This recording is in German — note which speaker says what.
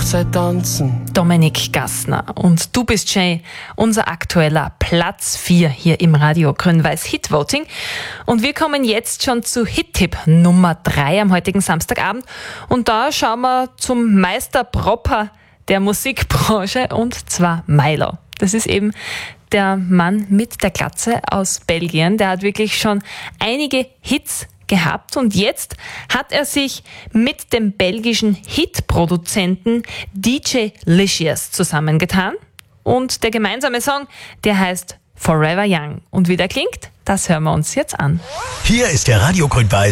Speaker 1: Hochzeit tanzen.
Speaker 2: Dominik Gassner. Und du bist schon unser aktueller Platz 4 hier im Radio Grün-Weiß Hit Voting. Und wir kommen jetzt schon zu Hit-Tipp Nummer 3 am heutigen Samstagabend. Und da schauen wir zum Meister Proper der Musikbranche, und zwar Milo. Das ist eben der Mann mit der Glatze aus Belgien. Der hat wirklich schon einige Hits gehabt und jetzt hat er sich mit dem belgischen Hitproduzenten DJ Licious zusammengetan und der gemeinsame Song, der heißt Forever Young. Und wie der klingt, das hören wir uns jetzt an.
Speaker 3: Hier ist der Radio Grün-Weiß